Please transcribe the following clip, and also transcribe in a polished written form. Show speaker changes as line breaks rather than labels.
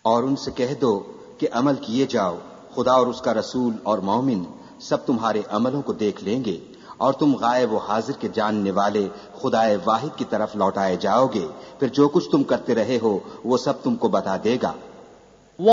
और उनसे कह दो कि अमल किए जाओ, खुदा और उसका रसूल और मोमिन सब तुम्हारे अमलों को देख लेंगे और तुम गायब व हाजिर के जानने वाले खुदाए वाहिद की तरफ लौटाए जाओगे। फिर जो कुछ तुम करते रहे हो वो सब तुमको बता देगा।